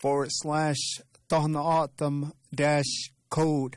/Tohna Autumn-code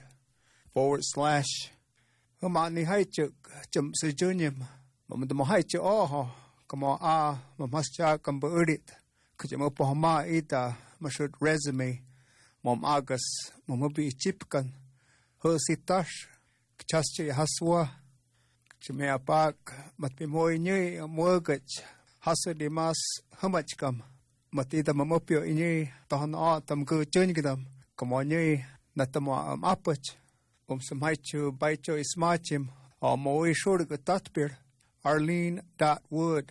/ Humani Haichuk Jum Sejunium Mamma Haichu Oho Kamo Mamascha Kamburit Kajamopohama Ita Mashut resume Mom August Mamubi Chipkan Husitash Chaschi Haswa Chimea Park Matpimoy Nui Mortgage Hasadimas Humachkam Matida Mamopio Ini Tohna Autumn Good Jungidam Kamoni Natamo Apach Samhaichu Baicho Ismachim or Moe Shurga Tatbir Arlene.Wood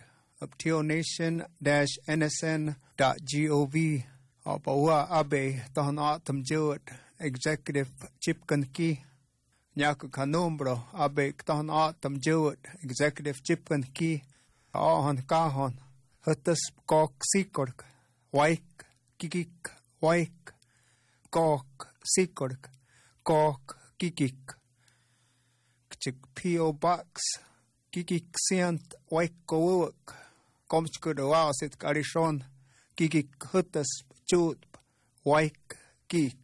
uptionation-nsn.gov or Bawa Abe Tohna Autumn Jewett Executive Chipkan Ki Nyaku Kanumbro Abe Tohna Autumn Jewett Executive Chipkan Ki Ahon Kahon Hutus Kok Sikork Waik Kikik Waik Kok Sikork Kok Kikik Kchik P.O. Box Kikik Siant Waik Kowuk Komchkudoa Sit Karishon Kikik Hutus Chut Waik Kik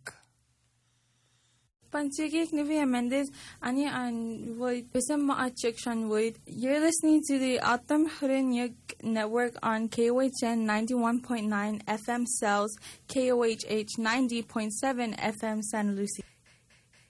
Panchikik Nivia Mendes, Ani and Void, Bisam Achikshan Void. You're listening to the Autumn Hurinyuk Network on KOHN 91.9 FM Cells, KOHH 90.7 FM San Lucie.